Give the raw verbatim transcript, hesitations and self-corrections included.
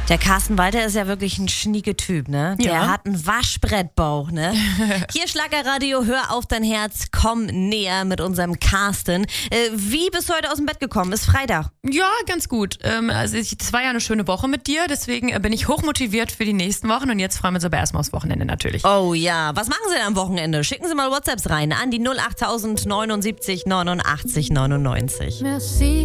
Der Carsten Walter ist ja wirklich ein schnieke Typ, ne? Der Ja. hat einen Waschbrettbauch, ne? Hier Schlagerradio, hör auf dein Herz, komm näher mit unserem Carsten. Äh, wie bist du heute aus dem Bett gekommen? Ist Freitag. Ja, ganz gut. Ähm, also ich, das war ja eine schöne Woche mit dir, deswegen äh, bin ich hochmotiviert für die nächsten Wochen und jetzt freuen wir uns aber erstmal aufs Wochenende natürlich. Oh ja, was machen Sie denn am Wochenende? Schicken Sie mal WhatsApps rein an die null acht neunundsiebzig neunundachtzig neunundneunzig. Merci.